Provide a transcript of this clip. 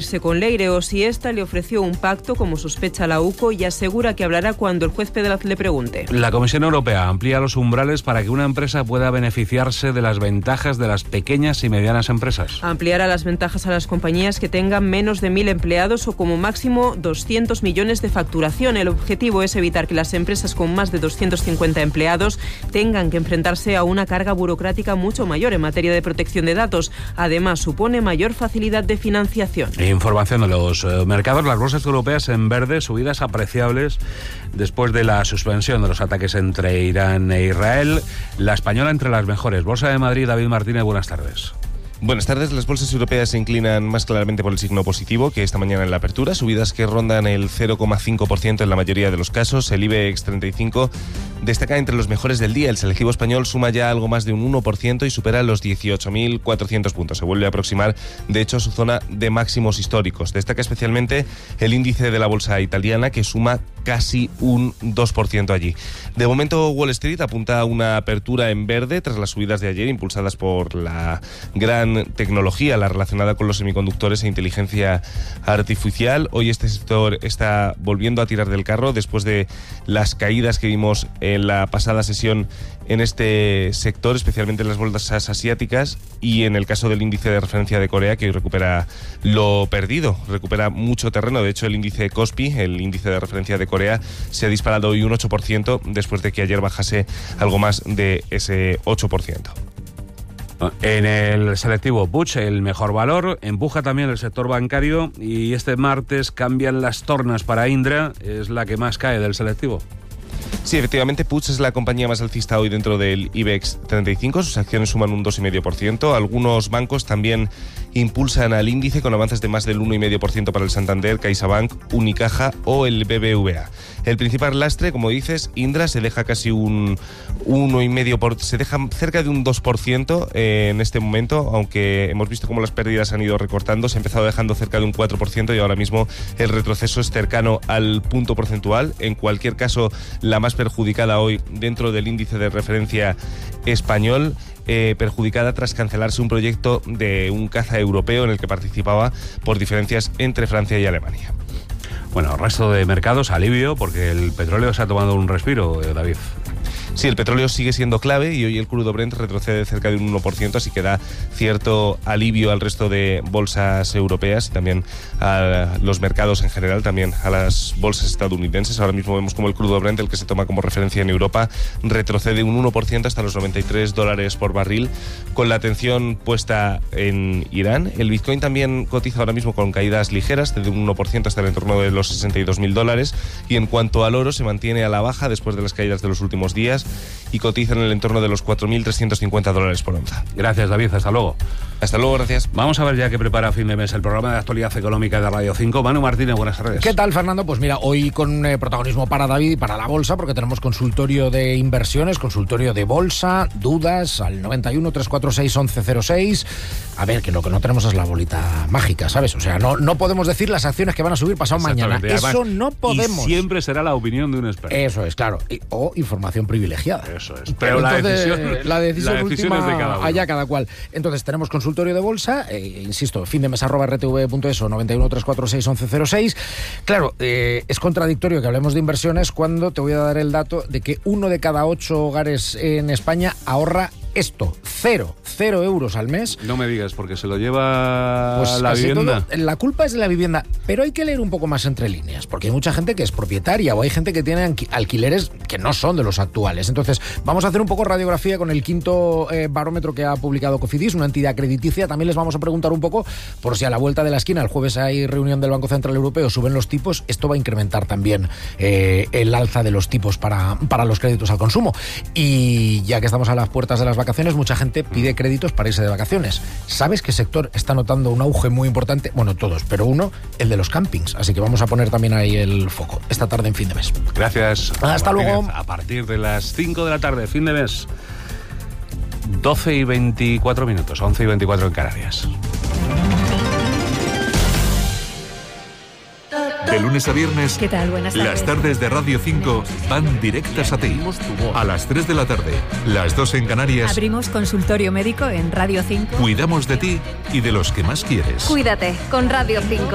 reunirse con Leire o si ésta le ofreció un pacto, como sospecha la UCO, y asegura que hablará cuando el juez Pedraz le pregunte. La Comisión Europea amplía los umbrales para que una empresa pueda beneficiarse de las ventajas de las pequeñas y medianas empresas. Ampliará las ventajas a las compañías que tengan menos de 1.000 empleados o como máximo 200 millones de facturación. El objetivo es evitar que las empresas con más de 250 empleados tengan que enfrentarse a una carga burocrática mucho mayor en materia de protección de datos. Además, supone mayor facilidad de financiación. Información de los mercados. Las bolsas europeas en verde, subidas apreciables después de la suspensión de los ataques entre Irán e Israel. La española entre las mejores. Bolsa de Madrid, David Martínez, buenas tardes. Buenas tardes. Las bolsas europeas se inclinan más claramente por el signo positivo que esta mañana en la apertura, subidas que rondan el 0,5% en la mayoría de los casos. El IBEX 35 destaca entre los mejores del día. El selectivo español suma ya algo más de un 1% y supera los 18.400 puntos. Se vuelve a aproximar, de hecho, a su zona de máximos históricos. Destaca especialmente el índice de la bolsa italiana, que suma casi un 2% allí. De momento, Wall Street apunta a una apertura en verde tras las subidas de ayer, impulsadas por la gran tecnología, la relacionada con los semiconductores e inteligencia artificial. Hoy este sector está volviendo a tirar del carro después de las caídas que vimos en la pasada sesión en este sector, especialmente en las bolsas asiáticas y en el caso del índice de referencia de Corea, que hoy recupera lo perdido, recupera mucho terreno. De hecho, el índice Kospi, el índice de referencia de Corea, se ha disparado hoy un 8% después de que ayer bajase algo más de ese 8%. En el selectivo Puig, el mejor valor, empuja también el sector bancario y este martes cambian las tornas para Indra, es la que más cae del selectivo. Sí, efectivamente, Puig es la compañía más alcista hoy dentro del IBEX 35. Sus acciones suman un 2,5%. Algunos bancos también impulsan al índice con avances de más del 1,5% para el Santander, CaixaBank, Unicaja o el BBVA. El principal lastre, como dices, Indra, se deja casi un 1,5%, se deja cerca de un 2% en este momento, aunque hemos visto cómo las pérdidas han ido recortando. Se ha empezado dejando cerca de un 4% y ahora mismo el retroceso es cercano al punto porcentual. En cualquier caso, la más perjudicada hoy dentro del índice de referencia español, perjudicada tras cancelarse un proyecto de un caza europeo en el que participaba por diferencias entre Francia y Alemania. Bueno, el resto de mercados, alivio, porque el petróleo se ha tomado un respiro, David. Sí, el petróleo sigue siendo clave y hoy el crudo Brent retrocede cerca de un 1%, así que da cierto alivio al resto de bolsas europeas y también a los mercados en general, también a las bolsas estadounidenses. Ahora mismo vemos como el crudo Brent, el que se toma como referencia en Europa, retrocede un 1% hasta los $93 por barril, con la atención puesta en Irán. El Bitcoin también cotiza ahora mismo con caídas ligeras, de un 1% hasta el entorno de los $62.000, y en cuanto al oro, se mantiene a la baja después de las caídas de los últimos días y cotiza en el entorno de los $4.350 por onza. Gracias, David, hasta luego. Hasta luego, gracias. Vamos a ver ya qué prepara fin de mes el programa de actualidad económica de Radio 5. Manu Martínez, buenas tardes. ¿Qué tal, Fernando? Pues mira, hoy con protagonismo para David y para la bolsa, porque tenemos consultorio de inversiones, consultorio de bolsa, dudas al 91 346 1106. A ver, que lo que no tenemos es la bolita mágica, ¿sabes? O sea, no podemos decir las acciones que van a subir pasado mañana. Eso no podemos. Y siempre será la opinión de un experto. Eso es, claro. O información privilegiada. Eso es. Pero entonces, la decisión última es de cada uno. Allá cada cual. Entonces tenemos consultorio de bolsa, insisto, findemes@rtv.es, 91 346 1106. Claro, es contradictorio que hablemos de inversiones cuando te voy a dar el dato de que 1 de cada 8 hogares en España ahorra esto, 0 euros al mes. No me digas, porque se lo lleva pues la vivienda. Todo, la culpa es de la vivienda, pero hay que leer un poco más entre líneas, porque hay mucha gente que es propietaria o hay gente que tiene alquileres que no son de los actuales. Entonces, vamos a hacer un poco radiografía con el quinto barómetro que ha publicado Cofidis, una entidad crediticia. También les vamos a preguntar un poco por si a la vuelta de la esquina, el jueves hay reunión del Banco Central Europeo, suben los tipos. Esto va a incrementar también el alza de los tipos para los créditos al consumo. Y ya que estamos a las puertas de las vacaciones, mucha gente pide créditos para irse de vacaciones. ¿Sabes qué sector está notando un auge muy importante? Bueno, todos, pero uno, el de los campings. Así que vamos a poner también ahí el foco esta tarde en Fin de Mes. Gracias. Hasta luego. A partir de las 5 de la tarde, Fin de Mes, 12:24, 11:24 en Canarias. De lunes a viernes, ¿qué tal? Buenas tardes. Las tardes de Radio 5 van directas a ti. A las 3 de la tarde, las 2 en Canarias. Abrimos consultorio médico en Radio 5. Cuidamos de ti y de los que más quieres. Cuídate con Radio 5.